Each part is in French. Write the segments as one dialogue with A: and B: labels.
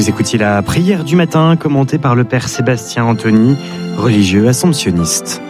A: Vous écoutiez la prière du matin commentée par le père Sébastien Anthony, religieux assomptionniste.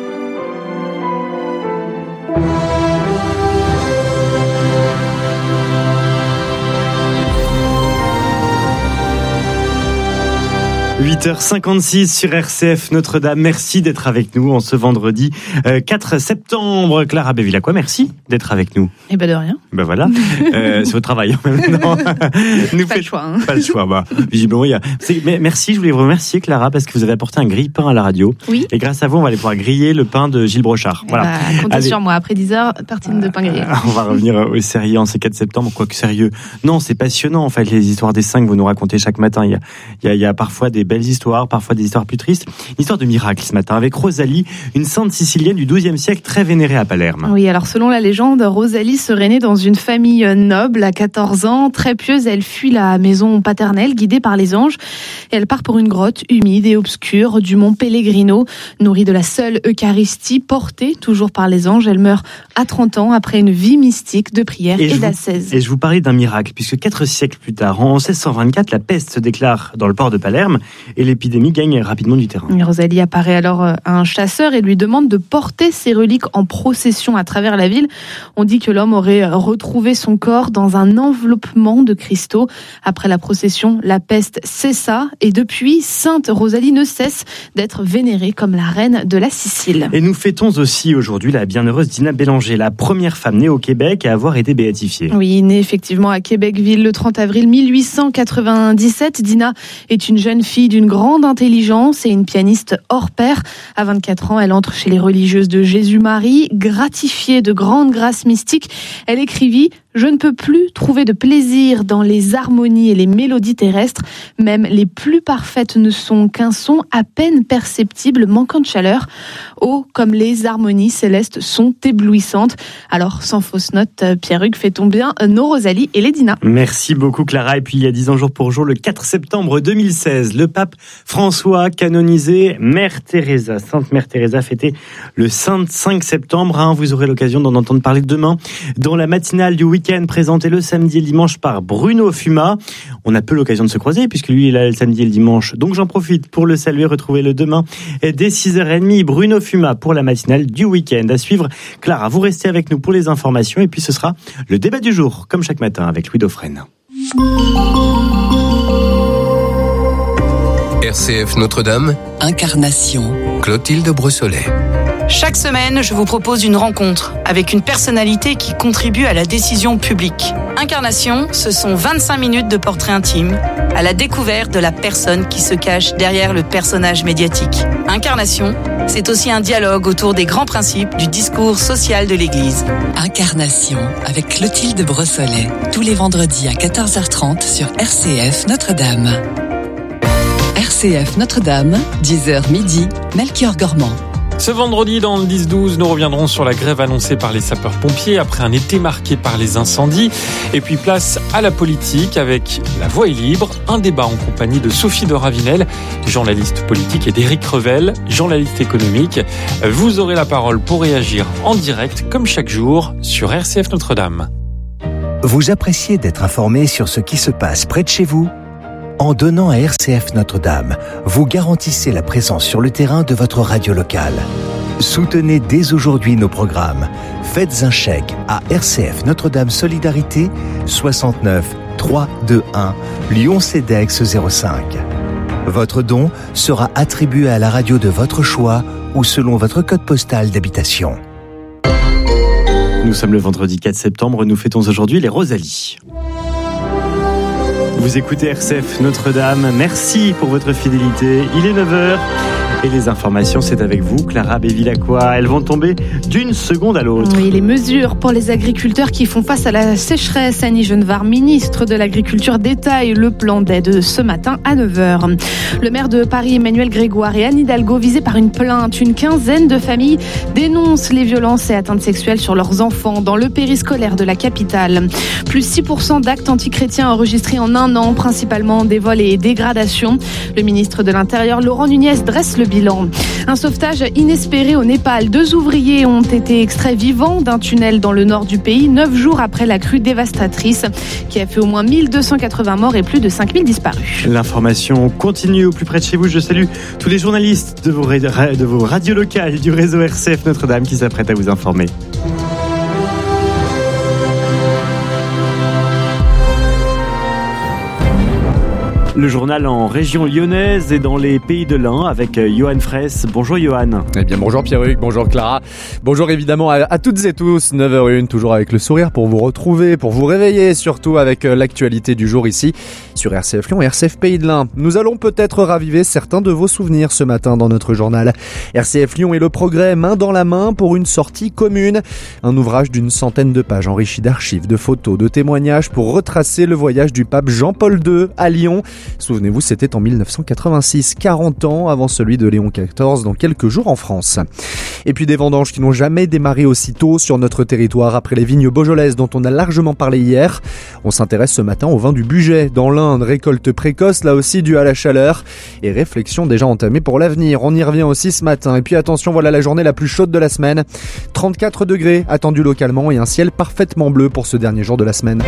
A: « 8h56 sur RCF Notre-Dame. Merci d'être avec nous en ce vendredi 4 septembre. Clara Bévilacqua, merci d'être avec nous.
B: Eh ben de rien.
A: Ben voilà, c'est au travail en même temps.
B: Pas le choix. Hein.
A: Pas le choix. Bah, visiblement, mais merci, je voulais vous remercier Clara parce que vous avez apporté un grille-pain à la radio.
B: Oui.
A: Et grâce à vous, on va aller pouvoir griller le pain de Gilles Brochard. Voilà.
B: Comptez sur moi. Après 10h, tartine de pain grillé.
A: On va revenir au sérieux en ces 4 septembre. Quoique sérieux. Non, c'est passionnant en fait les histoires des saints que vous nous racontez chaque matin. Il y a parfois des belles histoires, parfois des histoires plus tristes. Une histoire de miracle ce matin avec Rosalie, une sainte sicilienne du XIIe siècle très vénérée à Palerme.
B: Oui, alors selon la légende, Rosalie serait née dans une famille noble à 14 ans. Très pieuse, elle fuit la maison paternelle guidée par les anges. Et elle part pour une grotte humide et obscure du mont Pellegrino, nourrie de la seule Eucharistie, portée toujours par les anges. Elle meurt à 30 ans après une vie mystique de prière et d'ascèse.
A: Et je vous parlais d'un miracle, puisque 4 siècles plus tard, en 1624, la peste se déclare dans le port de Palerme et l'épidémie gagne rapidement du terrain.
B: Rosalie apparaît alors à un chasseur et lui demande de porter ses reliques en procession à travers la ville. On dit que l'homme aurait retrouvé son corps dans un enveloppement de cristaux. Après la procession, la peste cessa et depuis, Sainte Rosalie ne cesse d'être vénérée comme la reine de la Sicile.
A: Et nous fêtons aussi aujourd'hui la bienheureuse Dina Bélanger, la première femme née au Québec à avoir été béatifiée.
B: Oui, née effectivement à Québecville le 30 avril 1897, Dina est une jeune fille d'une grande intelligence et une pianiste hors pair. À 24 ans, elle entre chez les religieuses de Jésus-Marie. Gratifiée de grandes grâces mystiques, elle écrivit « Je ne peux plus trouver de plaisir dans les harmonies et les mélodies terrestres. Même les plus parfaites ne sont qu'un son à peine perceptible, manquant de chaleur. Oh, comme les harmonies célestes sont éblouissantes. » Alors, sans fausse note, Pierre-Hugues, fêtons bien nos Rosalie et les Dina.
A: Merci beaucoup Clara. Et puis il y a 10 ans jour pour jour, le 4 septembre 2016, le pape François canonisé Mère Teresa. Sainte Mère Teresa fêtée le 5 septembre. Vous aurez l'occasion d'en entendre parler demain dans la matinale du week-end présenté le samedi et le dimanche par Bruno Fuma. On a peu l'occasion de se croiser puisque lui il est là le samedi et le dimanche. Donc j'en profite pour le saluer, retrouver le demain dès 6h30. Bruno Fuma pour la matinale du week-end. À suivre, Clara, vous restez avec nous pour les informations et puis ce sera le débat du jour comme chaque matin avec Louis Dauphren.
C: RCF Notre-Dame,
D: Incarnation,
C: Clotilde Brossolet.
E: Chaque semaine, je vous propose une rencontre avec une personnalité qui contribue à la décision publique. Incarnation, ce sont 25 minutes de portrait intime, à la découverte de la personne qui se cache derrière le personnage médiatique. Incarnation, c'est aussi un dialogue autour des grands principes du discours social de l'Église.
D: Incarnation, avec Clotilde Brossolet, tous les vendredis à 14h30 sur RCF Notre-Dame. RCF Notre-Dame, 10h midi, Melchior Gormand.
F: Ce vendredi, dans le 10-12, nous reviendrons sur la grève annoncée par les sapeurs-pompiers après un été marqué par les incendies. Et puis place à la politique avec La Voix est libre, un débat en compagnie de Sophie de Ravinel, journaliste politique, et d'Éric Revel, journaliste économique. Vous aurez la parole pour réagir en direct, comme chaque jour, sur RCF Notre-Dame.
G: Vous appréciez d'être informé sur ce qui se passe près de chez vous ? En donnant à RCF Notre-Dame, vous garantissez la présence sur le terrain de votre radio locale. Soutenez dès aujourd'hui nos programmes. Faites un chèque à RCF Notre-Dame Solidarité 69 321 Lyon-Cedex 05. Votre don sera attribué à la radio de votre choix ou selon votre code postal d'habitation.
A: Nous sommes le vendredi 4 septembre, nous fêtons aujourd'hui les Rosalies. Vous écoutez RCF Notre-Dame, merci pour votre fidélité. Il est 9h et les informations, c'est avec vous, Clara Bévilacqua. Elles vont tomber d'une seconde à l'autre.
B: Oui, les mesures pour les agriculteurs qui font face à la sécheresse. Annie Genevard, ministre de l'Agriculture, détaille le plan d'aide ce matin à 9h. Le maire de Paris, Emmanuel Grégoire, et Anne Hidalgo, visés par une plainte. Une quinzaine de familles dénoncent les violences et atteintes sexuelles sur leurs enfants dans le périscolaire de la capitale. Plus 6% d'actes antichrétiens enregistrés en un an, principalement des vols et dégradations. Le ministre de l'Intérieur, Laurent Nunez, dresse le bilan bilan. Un sauvetage inespéré au Népal. 2 ouvriers ont été extraits vivants d'un tunnel dans le nord du pays 9 jours après la crue dévastatrice qui a fait au moins 1280 morts et plus de 5000 disparus.
A: L'information continue au plus près de chez vous. Je salue tous les journalistes de vos radios locales du réseau RCF Notre-Dame qui s'apprêtent à vous informer. Le journal en région lyonnaise et dans les pays de l'Ain avec Johan Fraisse. Bonjour Johan.
H: Eh bien bonjour Pierruc, bonjour Clara. Bonjour évidemment à toutes et tous, 9h01, toujours avec le sourire pour vous retrouver, pour vous réveiller, surtout avec l'actualité du jour ici sur RCF Lyon et RCF Pays de l'Ain. Nous allons peut-être raviver certains de vos souvenirs ce matin dans notre journal. RCF Lyon et le Progrès, main dans la main pour une sortie commune. Un ouvrage d'une centaine de pages enrichi d'archives, de photos, de témoignages pour retracer le voyage du pape Jean-Paul II à Lyon. Souvenez-vous, c'était en 1986, 40 ans avant celui de Léon XIV dans quelques jours en France. Et puis des vendanges qui n'ont jamais démarré aussitôt sur notre territoire après les vignes beaujolaises dont on a largement parlé hier. On s'intéresse ce matin au vin du Bugey dans l'Inde, récolte précoce là aussi due à la chaleur et réflexion déjà entamée pour l'avenir. On y revient aussi ce matin. Et puis attention, voilà la journée la plus chaude de la semaine. 34 degrés attendus localement et un ciel parfaitement bleu pour ce dernier jour de la semaine.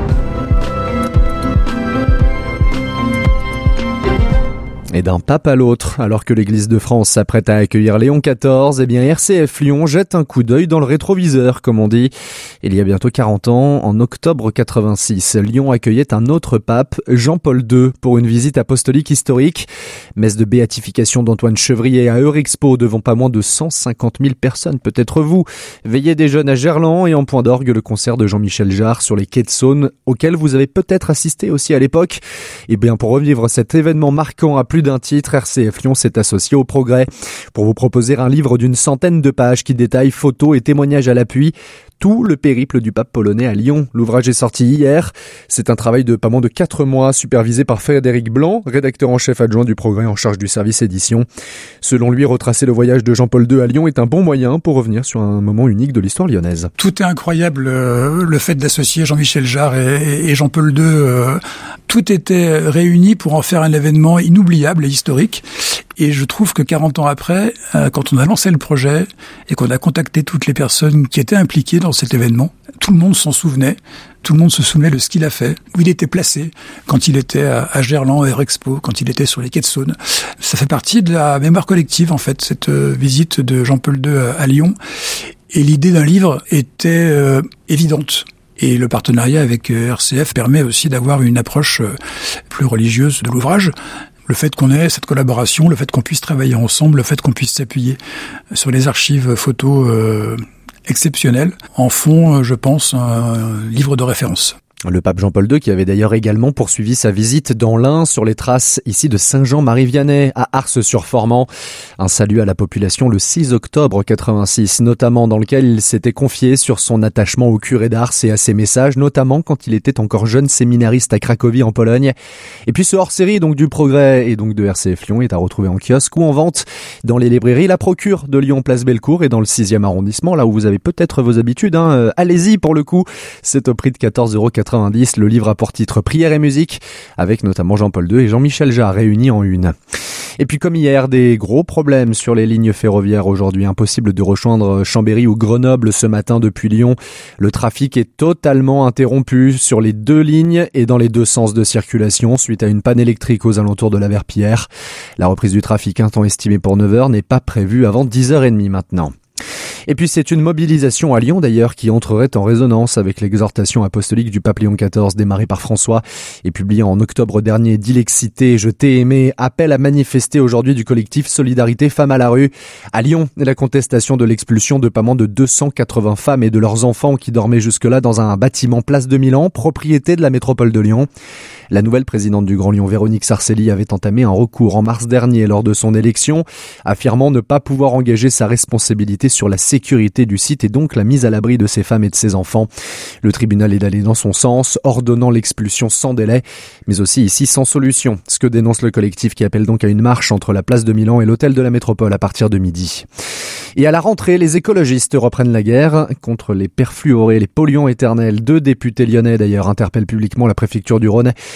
H: Et d'un pape à l'autre, alors que l'Église de France s'apprête à accueillir Léon XIV, eh bien RCF Lyon jette un coup d'œil dans le rétroviseur, comme on dit. Il y a bientôt 40 ans, en octobre 86, Lyon accueillait un autre pape, Jean-Paul II, pour une visite apostolique historique. Messe de béatification d'Antoine Chevrier à Eurexpo devant pas moins de 150 000 personnes, peut-être vous. Veillée des jeunes à Gerland et en point d'orgue le concert de Jean-Michel Jarre sur les quais de Saône, auquel vous avez peut-être assisté aussi à l'époque. Et bien pour revivre cet événement marquant à plus d'un titre, RCF Lyon s'est associé au Progrès pour vous proposer un livre d'une centaine de pages qui détaille photos et témoignages à l'appui tout le périple du pape polonais à Lyon. L'ouvrage est sorti hier. C'est un travail de pas moins de 4 mois supervisé par Frédéric Blanc, rédacteur en chef adjoint du Progrès en charge du service édition. Selon lui, retracer le voyage de Jean-Paul II à Lyon est un bon moyen pour revenir sur un moment unique de l'histoire lyonnaise.
I: Tout est incroyable, le fait d'associer Jean-Michel Jarre et Jean-Paul II. Tout était réuni pour en faire un événement inoubliable et historique. Et je trouve que 40 ans après, quand on a lancé le projet et qu'on a contacté toutes les personnes qui étaient impliquées dans cet événement, tout le monde s'en souvenait. Tout le monde se souvenait de ce qu'il a fait, où il était placé, quand il était à Gerland, à Eurexpo, quand il était sur les quais de Saône. Ça fait partie de la mémoire collective, en fait, cette visite de Jean-Paul II à Lyon. Et l'idée d'un livre était évidente. Et le partenariat avec RCF permet aussi d'avoir une approche plus religieuse de l'ouvrage. Le fait qu'on ait cette collaboration, le fait qu'on puisse travailler ensemble, le fait qu'on puisse s'appuyer sur les archives photos exceptionnelles, en font, je pense, un livre de référence.
H: Le pape Jean-Paul II qui avait d'ailleurs également poursuivi sa visite dans l'Ain sur les traces ici de Saint-Jean-Marie-Vianney à Ars-sur-Formant. Un salut à la population le 6 octobre 86 notamment, dans lequel il s'était confié sur son attachement au curé d'Ars et à ses messages, notamment quand il était encore jeune séminariste à Cracovie en Pologne. Et puis ce hors-série donc du Progrès et donc de RCF Lyon est à retrouver en kiosque ou en vente dans les librairies La Procure de Lyon Place Bellecour et dans le 6e arrondissement, là où vous avez peut-être vos habitudes. Allez-y pour le coup, c'est au prix de 14,90 €. Le livre a pour titre Prière et musique, avec notamment Jean-Paul II et Jean-Michel Jarre réunis en une. Et puis comme hier, des gros problèmes sur les lignes ferroviaires aujourd'hui. Impossible de rejoindre Chambéry ou Grenoble ce matin depuis Lyon. Le trafic est totalement interrompu sur les 2 lignes et dans les 2 sens de circulation suite à une panne électrique aux alentours de la Verpillière. La reprise du trafic, un temps estimé pour 9h, n'est pas prévue avant 10h30 maintenant. Et puis c'est une mobilisation à Lyon d'ailleurs qui entrerait en résonance avec l'exhortation apostolique du pape Léon XIV démarrée par François et publiée en octobre dernier. Dilexité, je t'ai aimé, appel à manifester aujourd'hui du collectif Solidarité Femmes à la rue. À Lyon, la contestation de l'expulsion de pas moins de 280 femmes et de leurs enfants qui dormaient jusque-là dans un bâtiment place de Milan, propriété de la métropole de Lyon. La nouvelle présidente du Grand Lyon, Véronique Sarcelli, avait entamé un recours en mars dernier lors de son élection, affirmant ne pas pouvoir engager sa responsabilité sur la sécurité du site et donc la mise à l'abri de ses femmes et de ses enfants. Le tribunal est allé dans son sens, ordonnant l'expulsion sans délai, mais aussi ici sans solution. Ce que dénonce le collectif qui appelle donc à une marche entre la place de Milan et l'hôtel de la métropole à partir de midi. Et à la rentrée, les écologistes reprennent la guerre contre les perfluorés, les polluants éternels. 2 députés lyonnais d'ailleurs interpellent publiquement la préfecture du Rhône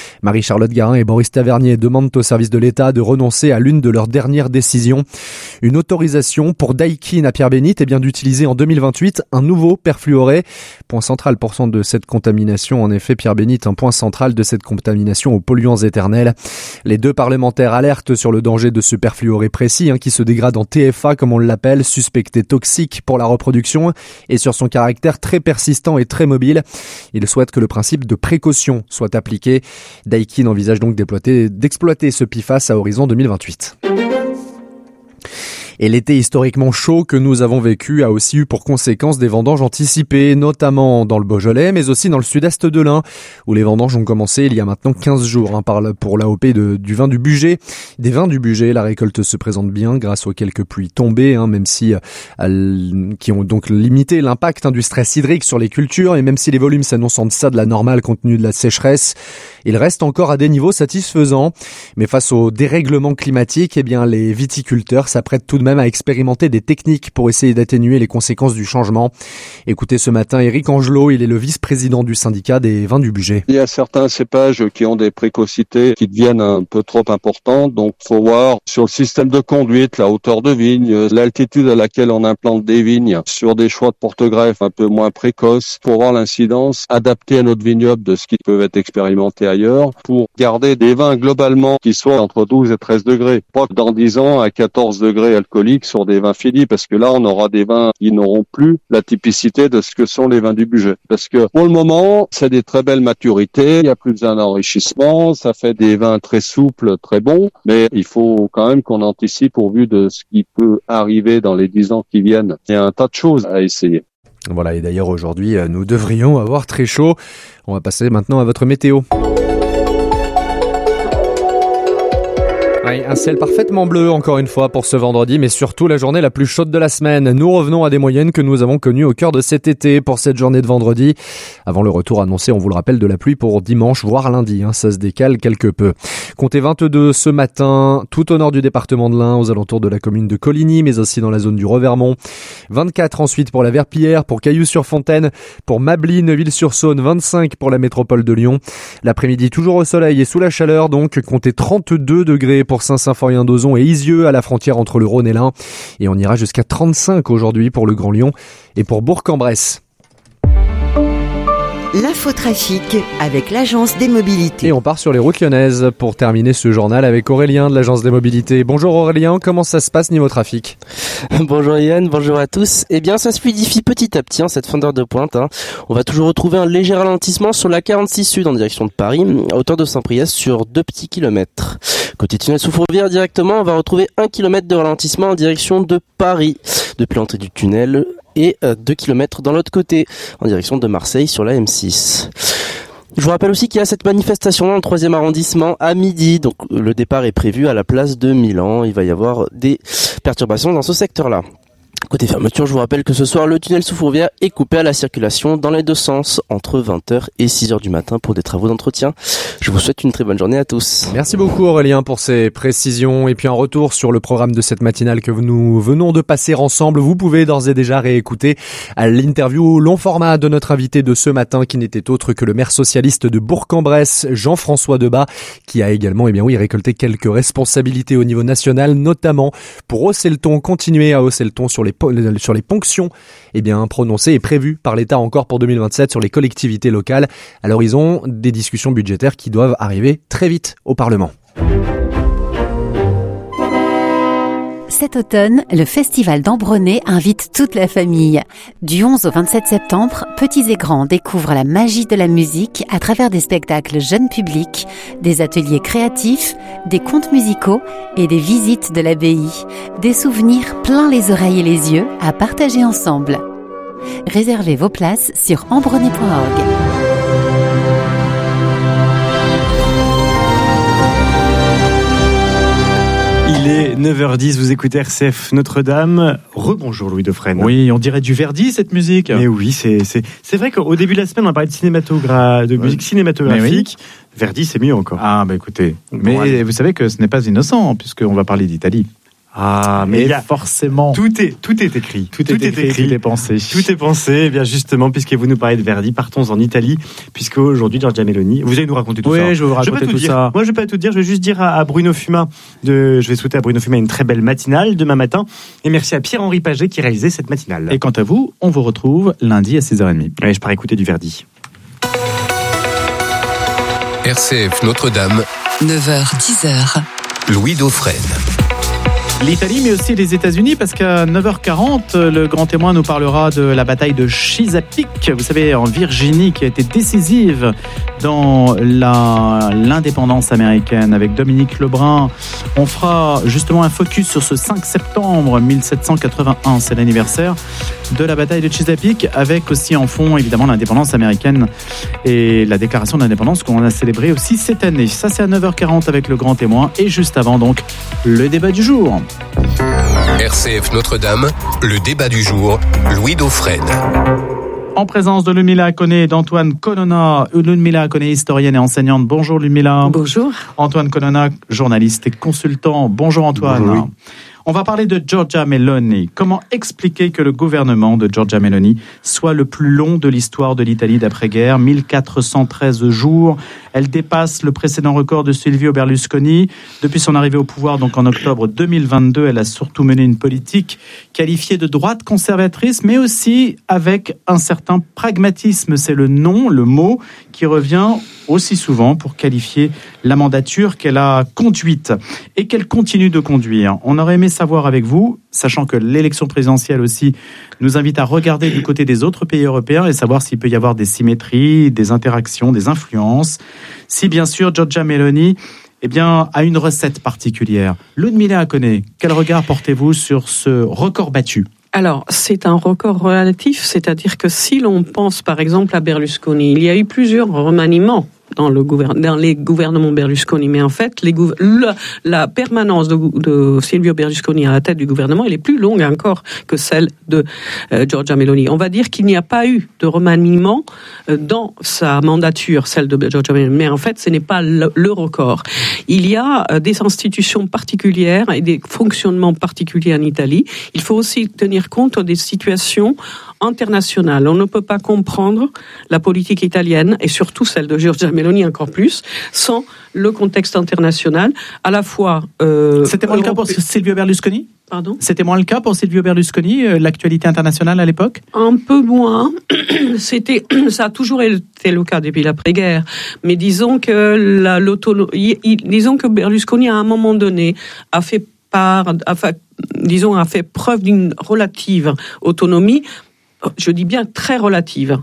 H: Marie-Charlotte Garin et Boris Tavernier demandent au service de l'État de renoncer à l'une de leurs dernières décisions. Une autorisation pour Daikin à Pierre-Bénite d'utiliser en 2028 un nouveau perfluoré. Point central de cette contamination, en effet, Pierre-Bénite, un point central de cette contamination aux polluants éternels. Les deux parlementaires alertent sur le danger de ce perfluoré précis, qui se dégrade en TFA, comme on l'appelle, suspecté toxique pour la reproduction, et sur son caractère très persistant et très mobile. Ils souhaitent que le principe de précaution soit appliqué. Daikin envisage donc d'exploiter ce PFAS à horizon 2028. Et l'été historiquement chaud que nous avons vécu a aussi eu pour conséquence des vendanges anticipées, notamment dans le Beaujolais, mais aussi dans le sud-est de l'Ain, où les vendanges ont commencé il y a maintenant 15 jours. Pour l'AOP du vin du Bugey. Des vins du Bugey, la récolte se présente bien grâce aux quelques pluies tombées, même si qui ont donc limité l'impact du stress hydrique sur les cultures, et même si les volumes s'annoncent en deçà de la normale compte tenu de la sécheresse, ils restent encore à des niveaux satisfaisants. Mais face au dérèglement climatique, les viticulteurs s'apprêtent tout de même à expérimenter des techniques pour essayer d'atténuer les conséquences du changement. Écoutez ce matin Éric Angelot, il est le vice-président du syndicat des vins du Bugey.
J: Il y a certains cépages qui ont des précocités qui deviennent un peu trop importantes, donc faut voir sur le système de conduite, la hauteur de vigne, l'altitude à laquelle on implante des vignes, sur des choix de porte-greffe un peu moins précoces, pour voir l'incidence adaptée à notre vignoble de ce qui peut être expérimenté ailleurs, pour garder des vins globalement qui soient entre 12 et 13 degrés. Pas que dans 10 ans à 14 degrés alcooliques sur des vins finis, parce que là on aura des vins qui n'auront plus la typicité de ce que sont les vins du Bugey. Parce que pour le moment, c'est des très belles maturités, il y a plus d'un enrichissement, ça fait des vins très souples, très bons, mais il faut quand même qu'on anticipe au vu de ce qui peut arriver dans les 10 ans qui viennent. Il y a un tas de choses à essayer.
H: Voilà, et d'ailleurs aujourd'hui, nous devrions avoir très chaud. On va passer maintenant à votre météo. Un ciel parfaitement bleu encore une fois pour ce vendredi, mais surtout la journée la plus chaude de la semaine. Nous revenons à des moyennes que nous avons connues au cœur de cet été pour cette journée de vendredi. Avant le retour annoncé, on vous le rappelle, de la pluie pour dimanche, voire lundi. Ça se décale quelque peu. Comptez 22 ce matin, tout au nord du département de l'Ain, aux alentours de la commune de Coligny, mais aussi dans la zone du Revermont. 24 ensuite pour la Verpillière, pour Cailloux-sur-Fontaine, pour Mably, Neuville-sur-Saône, 25 pour la métropole de Lyon. L'après-midi toujours au soleil et sous la chaleur, donc comptez 32 degrés pour Saint-Symphorien-d'Ozon et Isieux à la frontière entre le Rhône et l'Ain. Et on ira jusqu'à 35 aujourd'hui pour le Grand Lyon et pour Bourg-en-Bresse.
K: L'infotrafic avec l'Agence des Mobilités.
H: Et on part sur les routes lyonnaises pour terminer ce journal avec Aurélien de l'Agence des Mobilités. Bonjour Aurélien, comment ça se passe niveau trafic ?
L: Bonjour Yann, bonjour à tous. Ça se fluidifie petit à petit cette fin d'heure de pointe. On va toujours retrouver un léger ralentissement sur la 46 Sud en direction de Paris, à hauteur de Saint-Priest sur 2 petits kilomètres. Côté tunnel sous Fourvière directement, on va retrouver 1 kilomètre de ralentissement en direction de Paris, depuis l'entrée du tunnel, et 2 km dans l'autre côté, en direction de Marseille sur la M6. Je vous rappelle aussi qu'il y a cette manifestation dans le 3e arrondissement à midi, donc le départ est prévu à la place de Milan. Il va y avoir des perturbations dans ce secteur-là. Côté fermeture, je vous rappelle que ce soir, le tunnel sous Fourvière est coupé à la circulation dans les deux sens entre 20h et 6h du matin pour des travaux d'entretien. Je vous souhaite une très bonne journée à tous.
H: Merci beaucoup Aurélien pour ces précisions. Et puis un retour sur le programme de cette matinale que nous venons de passer ensemble. Vous pouvez d'ores et déjà réécouter l'interview long format de notre invité de ce matin qui n'était autre que le maire socialiste de Bourg-en-Bresse, Jean-François Debat, qui a également récolté quelques responsabilités au niveau national, notamment pour hausser le ton, continuer à hausser le ton sur les ponctions prononcées et prévues par l'État encore pour 2027 sur les collectivités locales à l'horizon des discussions budgétaires qui doivent arriver très vite au Parlement.
M: Cet automne, le Festival d'Ambronay invite toute la famille. Du 11 au 27 septembre, petits et grands découvrent la magie de la musique à travers des spectacles jeunes publics, des ateliers créatifs, des contes musicaux et des visites de l'abbaye. Des souvenirs plein les oreilles et les yeux à partager ensemble. Réservez vos places sur ambronay.org.
A: Il est 9h10, vous écoutez RCF Notre-Dame. Rebonjour Louis Dauphren.
N: Oui, on dirait du Verdi cette musique.
A: Mais oui, c'est vrai qu'au début de la semaine on a parlé de musique cinématographique. Verdi c'est mieux encore.
N: Ah bah écoutez, mais vous savez que ce n'est pas innocent puisqu'on va parler d'Italie.
A: mais il y a
N: forcément.
A: Tout est écrit.
N: Tout est écrit, tout est pensé.
A: Tout est pensé. Et bien justement, puisque vous nous parlez de Verdi, partons en Italie, puisque aujourd'hui, Giorgia Meloni, vous allez nous raconter tout ça.
N: Oui, je vais vous raconter tout ça.
A: Moi, je vais pas tout dire. Je vais juste dire à Bruno Fuma, je vais souhaiter à Bruno Fuma une très belle matinale demain matin. Et merci à Pierre-Henri Paget qui réalisait cette matinale.
N: Et quant à vous, on vous retrouve lundi à 6h30.
A: Ouais, je pars écouter du Verdi.
C: RCF Notre-Dame,
D: 9h-10h.
C: Louis Dauphren.
N: L'Italie, mais aussi les États-Unis, parce qu'à 9h40, le grand témoin nous parlera de la bataille de Chesapeake, vous savez, en Virginie, qui a été décisive dans l'indépendance américaine. Avec Dominique Lebrun, on fera justement un focus sur ce 5 septembre 1781, c'est l'anniversaire de la bataille de Chesapeake, avec aussi en fond, évidemment, l'indépendance américaine et la déclaration d'indépendance qu'on a célébrée aussi cette année. Ça, c'est à 9h40 avec le grand témoin, et juste avant, donc, le débat du jour.
C: RCF Notre-Dame, le débat du jour, Louis Dauphren.
N: En présence de Ludmila Koné et d'Antoine Colonna. Ludmila Koné, historienne et enseignante. Bonjour Ludmila.
O: Bonjour.
N: Antoine Colonna, journaliste et consultant. Bonjour Antoine. Bonjour, oui. On va parler de Giorgia Meloni. Comment expliquer que le gouvernement de Giorgia Meloni soit le plus long de l'histoire de l'Italie d'après-guerre, 1413 jours. Elle dépasse le précédent record de Silvio Berlusconi. Depuis son arrivée au pouvoir, donc en octobre 2022, elle a surtout mené une politique qualifiée de droite conservatrice, mais aussi avec un certain pragmatisme. C'est le mot qui revient aussi souvent pour qualifier la mandature qu'elle a conduite et qu'elle continue de conduire. On aurait aimé savoir avec vous, sachant que l'élection présidentielle aussi nous invite à regarder du côté des autres pays européens et savoir s'il peut y avoir des symétries, des interactions, des influences. Si bien sûr Giorgia Meloni a une recette particulière. Ludmila Koné, quel regard portez-vous sur ce record battu ?
O: Alors, c'est un record relatif, c'est-à-dire que si l'on pense par exemple à Berlusconi, il y a eu plusieurs remaniements dans les gouvernements Berlusconi, mais en fait, la permanence de Silvio Berlusconi à la tête du gouvernement, elle est plus longue encore que celle de Giorgia Meloni. On va dire qu'il n'y a pas eu de remaniement dans sa mandature, celle de Giorgia Meloni, mais en fait, ce n'est pas le record. Il y a des institutions particulières et des fonctionnements particuliers en Italie. Il faut aussi tenir compte des situations internationales. On ne peut pas comprendre la politique italienne, et surtout celle de Giorgia Meloni encore plus, sans le contexte international, à la fois...
N: C'était moins le cas pour Silvio Berlusconi ?
O: Pardon ?
N: C'était moins le cas pour Silvio Berlusconi, l'actualité internationale à l'époque ?
O: Un peu moins. Ça a toujours été le cas depuis l'après-guerre. Mais disons que Berlusconi, à un moment donné, a fait preuve d'une relative autonomie. Je dis bien très relative.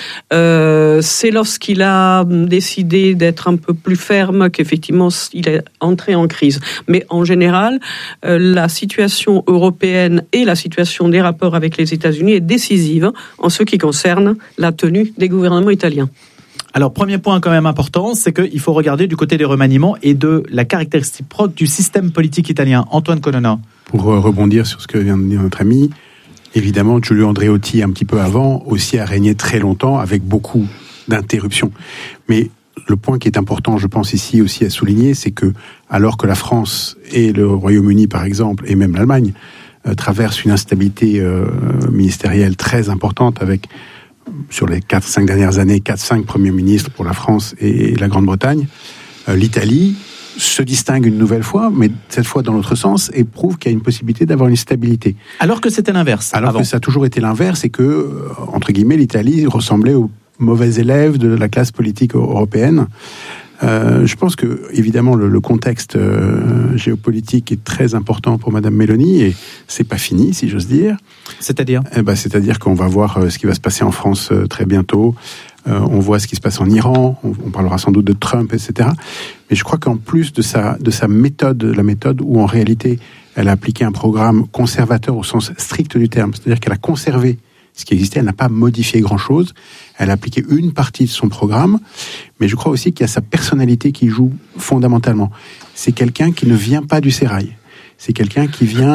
O: C'est lorsqu'il a décidé d'être un peu plus ferme qu'effectivement il est entré en crise. Mais en général, la situation européenne et la situation des rapports avec les États-Unis est décisive en ce qui concerne la tenue des gouvernements italiens.
N: Alors, premier point quand même important, c'est qu'il faut regarder du côté des remaniements et de la caractéristique propre du système politique italien. Antoine Colonna.
P: Pour rebondir sur ce que vient de dire notre ami, évidemment, Giulio Andreotti, un petit peu avant, aussi a régné très longtemps avec beaucoup d'interruptions. Mais le point qui est important, je pense ici aussi à souligner, c'est que alors que la France et le Royaume-Uni, par exemple, et même l'Allemagne, traversent une instabilité ministérielle très importante avec, sur les 4-5 dernières années, 4-5 premiers ministres pour la France et la Grande-Bretagne, l'Italie se distingue une nouvelle fois, mais cette fois dans l'autre sens, et prouve qu'il y a une possibilité d'avoir une stabilité.
N: Alors que c'était l'inverse.
P: Alors que ça a toujours été l'inverse, et que, entre guillemets, l'Italie ressemblait aux mauvais élèves de la classe politique européenne. Je pense que, évidemment, le contexte géopolitique est très important pour Madame Meloni, et c'est pas fini, si j'ose dire.
N: C'est-à-dire ?
P: C'est-à-dire qu'on va voir ce qui va se passer en France très bientôt. On voit ce qui se passe en Iran, on parlera sans doute de Trump, etc. Mais je crois qu'en plus de sa méthode, la méthode où en réalité elle a appliqué un programme conservateur au sens strict du terme, c'est-à-dire qu'elle a conservé ce qui existait, elle n'a pas modifié grand-chose, elle a appliqué une partie de son programme, mais je crois aussi qu'il y a sa personnalité qui joue fondamentalement. C'est quelqu'un qui ne vient pas du sérail. C'est quelqu'un qui vient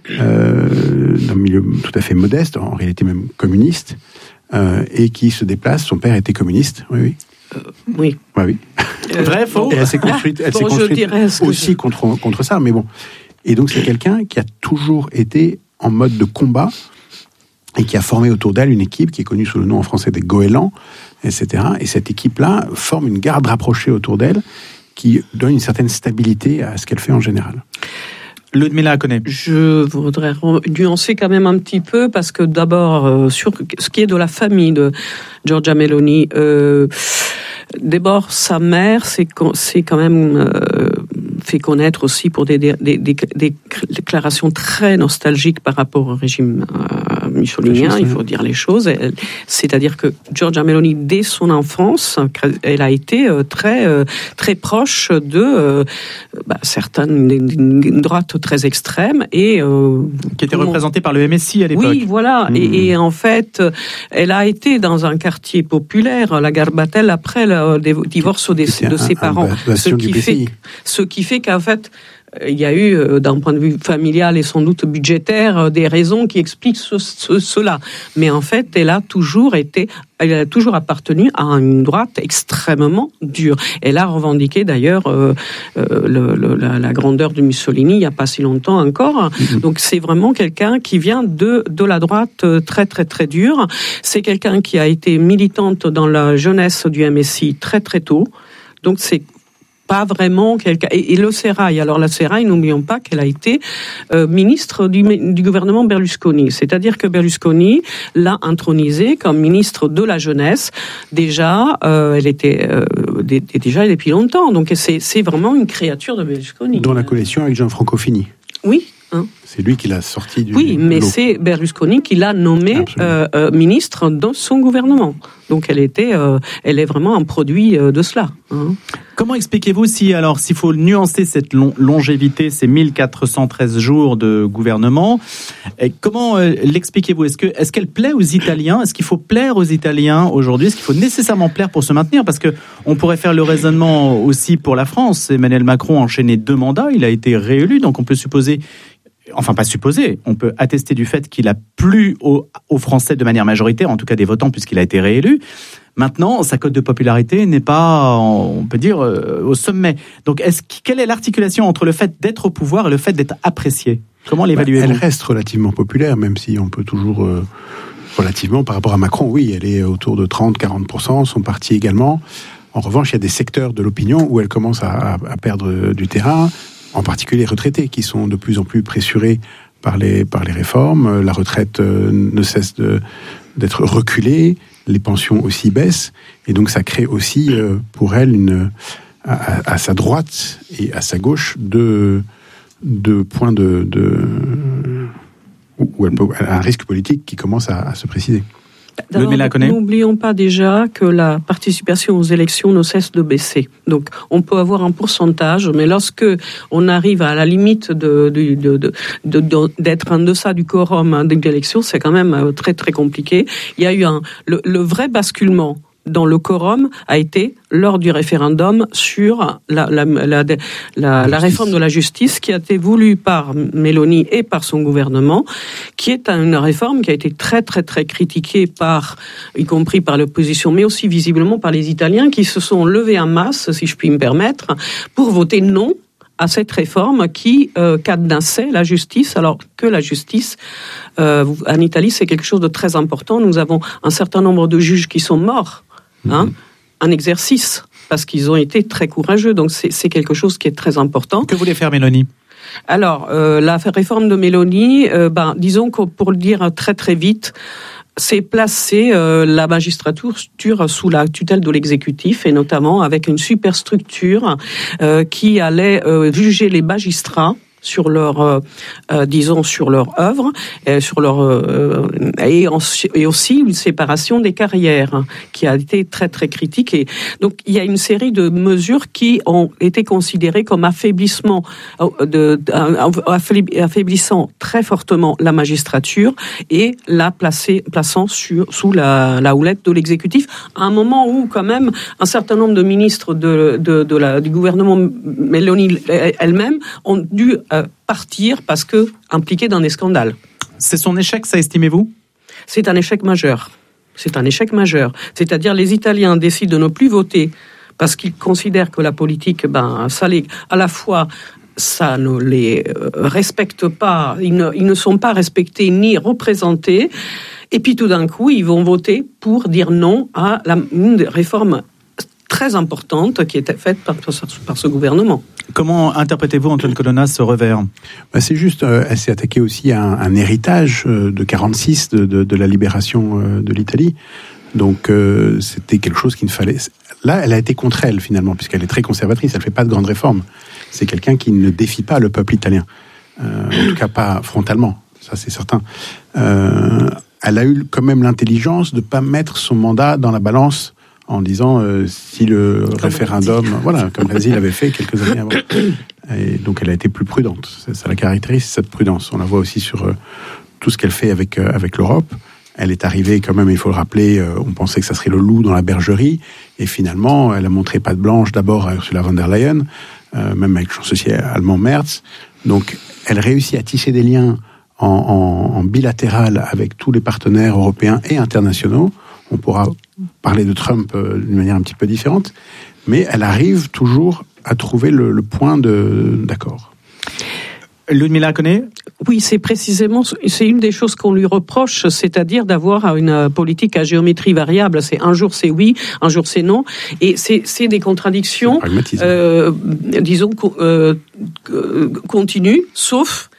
P: d'un milieu tout à fait modeste, en réalité même communiste, et qui se déplace. Son père était communiste, oui.
O: Oui.
P: Ouais, oui.
N: Vrai, faux.
P: Et elle s'est construite, aussi contre ça, mais bon. Et donc c'est quelqu'un qui a toujours été en mode de combat et qui a formé autour d'elle une équipe qui est connue sous le nom en français des goélands, etc. Et cette équipe-là forme une garde rapprochée autour d'elle qui donne une certaine stabilité à ce qu'elle fait en général.
N: Ludmila connaît.
O: Je voudrais nuancer quand même un petit peu parce que d'abord, sur ce qui est de la famille de Giorgia Meloni, d'abord sa mère c'est quand même fait connaître aussi pour des déclarations très nostalgiques par rapport au régime mussolinien, il faut dire les choses. C'est-à-dire que Giorgia Meloni, dès son enfance, elle a été très proche de certaines droites très extrêmes et
N: qui était représentée par le MSI à l'époque.
O: Oui, voilà. Et en fait, elle a été dans un quartier populaire, la Garbatelle, après le divorce de ses parents. Ce qui fait qu'en fait, il y a eu, d'un point de vue familial et sans doute budgétaire, des raisons qui expliquent cela. Mais en fait, elle a toujours appartenu à une droite extrêmement dure. Elle a revendiqué d'ailleurs la grandeur de Mussolini il n'y a pas si longtemps encore. Donc c'est vraiment quelqu'un qui vient de la droite très très très dure. C'est quelqu'un qui a été militante dans la jeunesse du MSI très très tôt. Donc c'est pas vraiment quelqu'un. Et le Sérail. Alors, la Sérail, n'oublions pas qu'elle a été ministre du gouvernement Berlusconi. C'est-à-dire que Berlusconi l'a intronisée comme ministre de la jeunesse. Déjà, elle était déjà depuis longtemps. Donc, c'est vraiment une créature de Berlusconi.
P: Dans la coalition avec Gianfranco Fini.
O: Oui.
P: C'est lui qui l'a sorti du lot.
O: Oui, mais c'est Berlusconi qui l'a nommé ministre dans son gouvernement. Donc elle est vraiment un produit de cela.
N: Comment expliquez-vous s'il faut nuancer cette longévité, ces 1413 jours de gouvernement, comment l'expliquez-vous ? Est-ce qu'elle plaît aux Italiens ? Est-ce qu'il faut plaire aux Italiens aujourd'hui ? Est-ce qu'il faut nécessairement plaire pour se maintenir ? Parce que on pourrait faire le raisonnement aussi pour la France. Emmanuel Macron a enchaîné 2 mandats, il a été réélu, donc on peut supposer... Enfin, pas supposer, on peut attester du fait qu'il a plu aux Français de manière majoritaire, en tout cas des votants, puisqu'il a été réélu. Maintenant, sa cote de popularité n'est pas, on peut dire, au sommet. Donc, quelle est l'articulation entre le fait d'être au pouvoir et le fait d'être apprécié ? Comment l'évaluez-vous ?
P: Elle reste relativement populaire, même si on peut toujours... relativement, par rapport à Macron, oui, elle est autour de 30-40%, son parti également. En revanche, il y a des secteurs de l'opinion où elle commence à perdre du terrain, en particulier les retraités, qui sont de plus en plus pressurés par les réformes. La retraite ne cesse d'être reculée, les pensions aussi baissent, et donc ça crée aussi pour elle à sa droite et à sa gauche deux points où elle a un risque politique qui commence à se préciser.
O: N'oublions pas déjà que la participation aux élections ne cesse de baisser. Donc, on peut avoir un pourcentage, mais lorsque on arrive à la limite d'être en deçà du quorum d'élection, c'est quand même très très compliqué. Il y a eu le vrai basculement dans le quorum a été lors du référendum sur la réforme de la justice qui a été voulue par Meloni et par son gouvernement, qui est une réforme qui a été très très très critiquée y compris par l'opposition, mais aussi visiblement par les Italiens qui se sont levés en masse, si je puis me permettre, pour voter non à cette réforme qui cadenassait la justice, alors que la justice, en Italie, c'est quelque chose de très important. Nous avons un certain nombre de juges qui sont morts, en exercice, parce qu'ils ont été très courageux. Donc c'est quelque chose qui est très important.
N: Que voulait faire Meloni ?
O: Alors, la réforme de Meloni, disons que pour le dire très très vite, c'est placer la magistrature sous la tutelle de l'exécutif, et notamment avec une superstructure qui allait juger les magistrats sur leur, sur leur œuvre, et aussi une séparation des carrières qui a été très très critiquée. Donc il y a une série de mesures qui ont été considérées comme affaiblissant très fortement la magistrature et la plaçant sous la houlette de l'exécutif, à un moment où quand même un certain nombre de ministres du gouvernement Meloni elle-même ont dû partir parce que impliqués dans des scandales.
N: C'est son échec, ça, estimez-vous ?
O: C'est un échec majeur. C'est-à-dire les Italiens décident de ne plus voter parce qu'ils considèrent que la politique, ça l'est à la fois ça ne les respecte pas, ils ne sont pas respectés ni représentés, et puis tout d'un coup, ils vont voter pour dire non à une réforme très importante qui était faite par ce gouvernement.
N: Comment interprétez-vous, Antoine Colonna, ce revers ?
P: C'est juste, elle s'est attaquée aussi à un héritage de 46 de la libération de l'Italie. Donc c'était quelque chose qu'il ne fallait... Là, elle a été contre elle, finalement, puisqu'elle est très conservatrice, elle ne fait pas de grandes réformes. C'est quelqu'un qui ne défie pas le peuple italien. En tout cas, pas frontalement, ça c'est certain. Elle a eu quand même l'intelligence de ne pas mettre son mandat dans la balance en disant si le référendum... Voilà, comme Brésil avait fait quelques années avant. Et donc elle a été plus prudente. Ça la caractérise, cette prudence. On la voit aussi sur tout ce qu'elle fait avec l'Europe. Elle est arrivée quand même, il faut le rappeler, on pensait que ça serait le loup dans la bergerie, et finalement, elle a montré patte blanche d'abord à Ursula von der Leyen, même avec le chancelier allemand Merz. Donc, elle réussit à tisser des liens en bilatéral avec tous les partenaires européens et internationaux. On pourra parler de Trump d'une manière un petit peu différente, mais elle arrive toujours à trouver le point d'accord.
N: Ludmila Koné ?
O: Oui, c'est une des choses qu'on lui reproche, c'est-à-dire d'avoir une politique à géométrie variable. C'est un jour c'est oui, un jour c'est non, et c'est des contradictions, disons, continues, sauf